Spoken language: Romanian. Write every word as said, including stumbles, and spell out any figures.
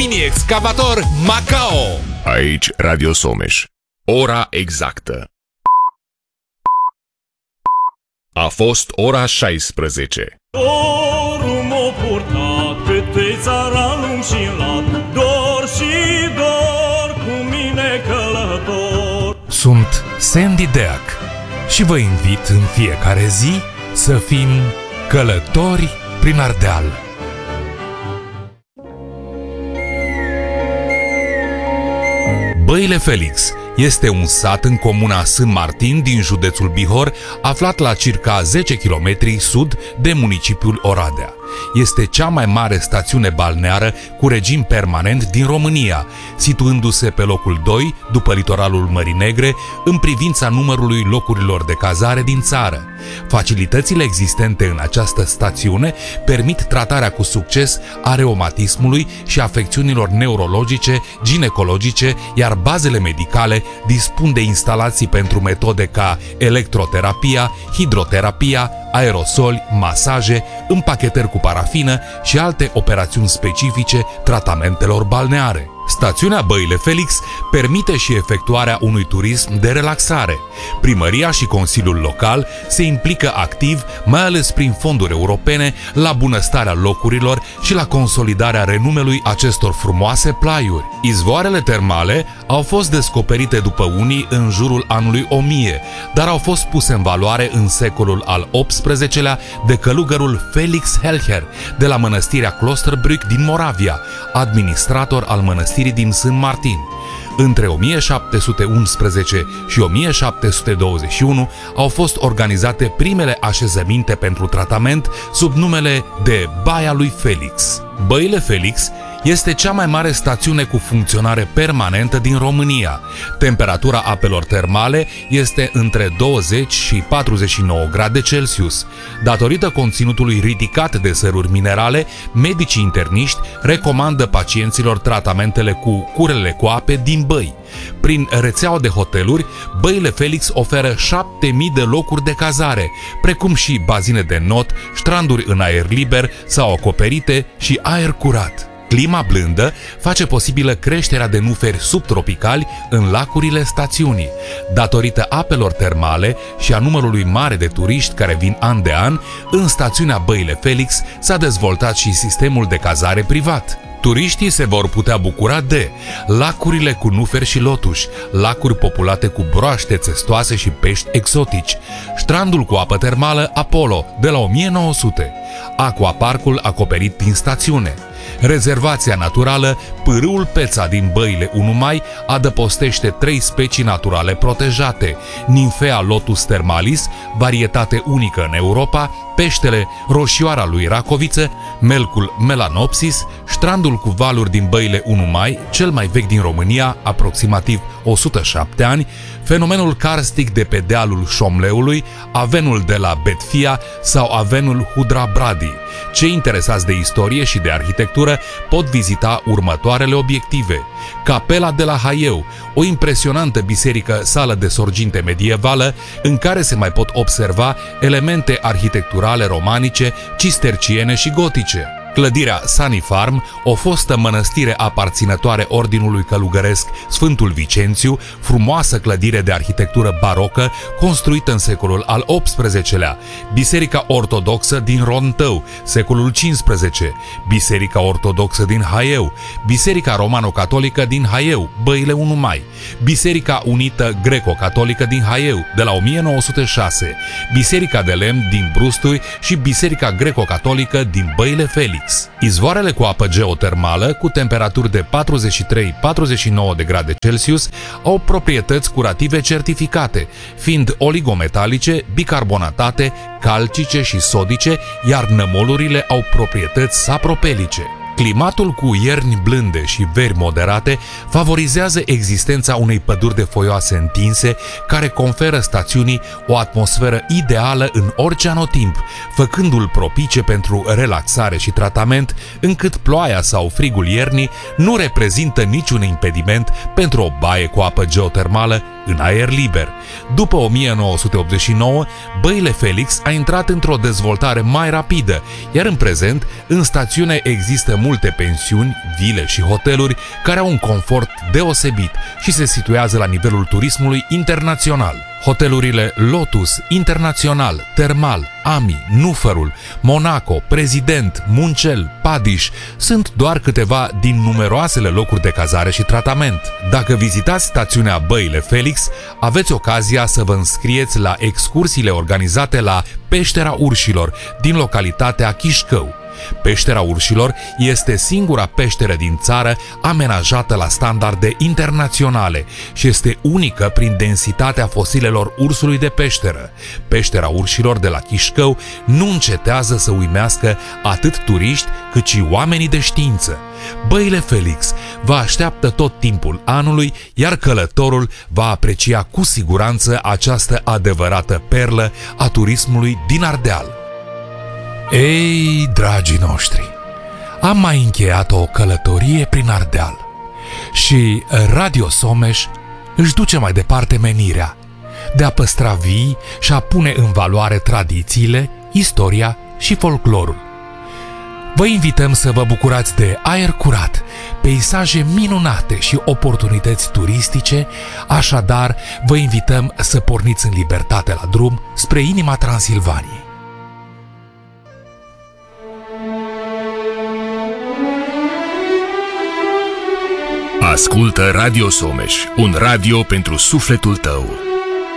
Mini-excavator Macao. Aici Radio Someș. Ora exactă. A fost ora șaisprezece. Dorul m-a purtat pe țaranul și lat, dor și dor cu mine călător. Sunt Sandy Deac și vă invit în fiecare zi să fim călători prin Ardeal. Băile Felix este un sat în comuna Sânt Martin din județul Bihor, aflat la circa zece kilometri sud de municipiul Oradea. Este cea mai mare stațiune balneară cu regim permanent din România, situându-se pe locul doi, după litoralul Mării Negre, în privința numărului locurilor de cazare din țară. Facilitățile existente în această stațiune permit tratarea cu succes a reumatismului și afecțiunilor neurologice, ginecologice, iar bazele medicale dispun de instalații pentru metode ca electroterapia, hidroterapia, aerosoli, masaje, împachetări cu parafină și alte operațiuni specifice tratamentelor balneare. Stațiunea Băile Felix permite și efectuarea unui turism de relaxare. Primăria și Consiliul Local se implică activ, mai ales prin fonduri europene, la bunăstarea locurilor și la consolidarea renumelui acestor frumoase plaiuri. Izvoarele termale au fost descoperite după unii în jurul anului o mie, dar au fost puse în valoare în secolul al optsprezecelea de călugărul Felix Helcher de la mănăstirea Klosterbrück din Moravia, administrator al mănăstirii din Sânt Martin. Între o mie șapte sute unsprezece și o mie șapte sute douăzeci și unu au fost organizate primele așezăminte pentru tratament sub numele de Baia lui Felix. Băile Felix este cea mai mare stațiune cu funcționare permanentă din România. Temperatura apelor termale este între douăzeci și patruzeci și nouă grade Celsius. Datorită conținutului ridicat de săruri minerale, medicii interniști recomandă pacienților tratamentele cu curele cu ape din băi. Prin rețeaua de hoteluri, Băile Felix oferă șapte mii de locuri de cazare, precum și bazine de not, stranduri în aer liber sau acoperite și aer curat. Clima blândă face posibilă creșterea de nuferi subtropicali în lacurile stațiunii. Datorită apelor termale și a numărului mare de turiști care vin an de an, în stațiunea Băile Felix s-a dezvoltat și sistemul de cazare privat. Turiștii se vor putea bucura de lacurile cu nuferi și lotuși, lacuri populate cu broaște țestoase și pești exotici, strandul cu apă termală Apollo de la o mie nouă sute, aquaparcul acoperit din stațiune, rezervația naturală Pârâul Peța din Băile unu Mai adăpostește trei specii naturale protejate: Nymphea lotus thermalis, varietate unică în Europa, peștele roșioara lui Racoviță, melcul Melanopsis, strandul cu valuri din Băile unu Mai, cel mai vechi din România, aproximativ o sută șapte ani, fenomenul karstic de pe dealul Șomleului, avenul de la Betfia sau avenul Hudra Bradi. Cei interesați de istorie și de arhitectură pot vizita următoarele obiective: Capela de la Haieu, o impresionantă biserică sală de sorginte medievală în care se mai pot observa elemente arhitecturale romanice, cisterciene și gotice. Clădirea Sunny Farm, o fostă mănăstire aparținătoare ordinului călugăresc Sfântul Vicențiu, frumoasă clădire de arhitectură barocă construită în secolul al optsprezecelea, Biserica Ortodoxă din Rontău, secolul cincisprezece, Biserica Ortodoxă din Haieu, Biserica Romano-Catolică din Haieu, Băile unu Mai, Biserica Unită Greco-Catolică din Haieu, de la o mie nouă sute șase, Biserica de Lemn din Brustui și Biserica Greco-Catolică din Băile Felix. Izvoarele cu apă geotermală, cu temperaturi de patruzeci și trei - patruzeci și nouă de grade Celsius, au proprietăți curative certificate, fiind oligometalice, bicarbonatate, calcice și sodice, iar nămolurile au proprietăți sapropelice. Climatul cu ierni blânde și veri moderate favorizează existența unei păduri de foioase întinse, care conferă stațiunii o atmosferă ideală în orice anotimp, făcându-l propice pentru relaxare și tratament, încât ploaia sau frigul iernii nu reprezintă niciun impediment pentru o baie cu apă geotermală în aer liber. După o mie nouă sute optzeci și nouă, Băile Felix a intrat într-o dezvoltare mai rapidă, iar în prezent, în stațiune există multe pensiuni, vile și hoteluri care au un confort deosebit și se situează la nivelul turismului internațional. Hotelurile Lotus, Internațional, Termal, Ami, Nufărul, Monaco, Prezident, Muncel, Padiș sunt doar câteva din numeroasele locuri de cazare și tratament. Dacă vizitați stațiunea Băile Felix, aveți ocazia să vă înscrieți la excursiile organizate la Peștera Urșilor din localitatea Chișcău. Peștera Urșilor este singura peșteră din țară amenajată la standarde internaționale și este unică prin densitatea fosilelor ursului de peșteră. Peștera Urșilor de la Chișcău nu încetează să uimească atât turiști cât și oamenii de știință. Băile Felix vă așteaptă tot timpul anului, iar călătorul va aprecia cu siguranță această adevărată perlă a turismului din Ardeal. Ei, dragii noștri, am mai încheiat o călătorie prin Ardeal și Radio Someș își duce mai departe menirea de a păstra vii și a pune în valoare tradițiile, istoria și folclorul. Vă invităm să vă bucurați de aer curat, peisaje minunate și oportunități turistice, așadar vă invităm să porniți în libertate la drum spre inima Transilvaniei. Ascultă Radio Someș, un radio pentru sufletul tău.